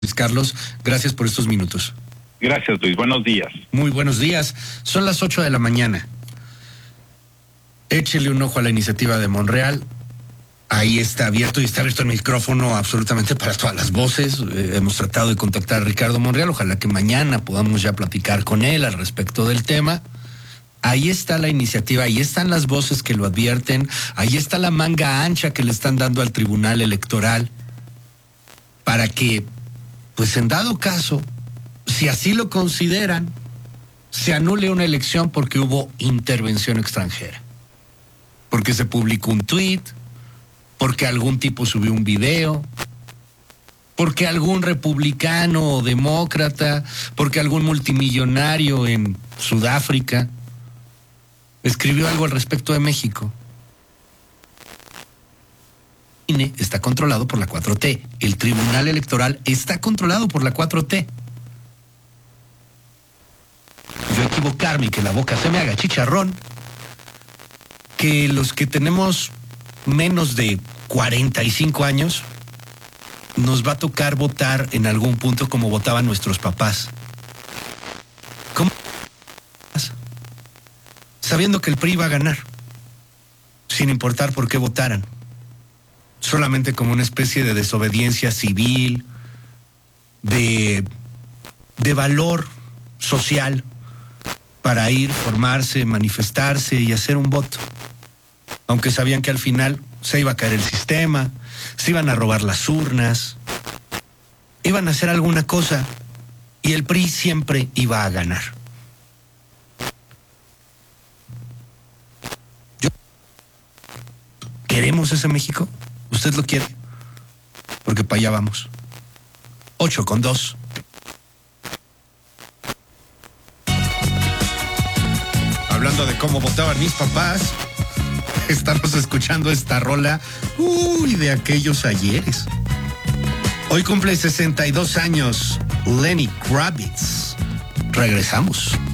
Luis Carlos, gracias por estos minutos. Gracias, Luis. Buenos días. Muy buenos días. Son las 8 de la mañana. Échele un ojo a la iniciativa de Monreal. Ahí está abierto y está abierto el micrófono absolutamente para todas las voces. Hemos tratado de contactar a Ricardo Monreal. Ojalá que mañana podamos ya platicar con él al respecto del tema. Ahí está la iniciativa, ahí están las voces que lo advierten, ahí está la manga ancha que le están dando al Tribunal Electoral para que, pues en dado caso, si así lo consideran, se anule una elección porque hubo intervención extranjera. Porque se publicó un tuit, porque algún tipo subió un video, porque algún republicano o demócrata, porque algún multimillonario en Sudáfrica escribió algo al respecto de México. El INE está controlado por la 4T. El Tribunal Electoral está controlado por la 4T. Yo equivocarme y que la boca se me haga chicharrón, que los que tenemos menos de 45 años nos va a tocar votar en algún punto como votaban nuestros papás. ¿Cómo? Sabiendo que el PRI va a ganar, sin importar por qué votaran, solamente como una especie de desobediencia civil, de valor social, para ir, formarse, manifestarse y hacer un voto. Aunque sabían que al final se iba a caer el sistema, se iban a robar las urnas, iban a hacer alguna cosa y el PRI siempre iba a ganar. ¿Queremos ese México? ¿Usted lo quiere? Porque para allá vamos. 8:02. Hablando de cómo votaban mis papás, estamos escuchando esta rola, de aquellos ayeres. Hoy cumple 62 años Lenny Kravitz. Regresamos.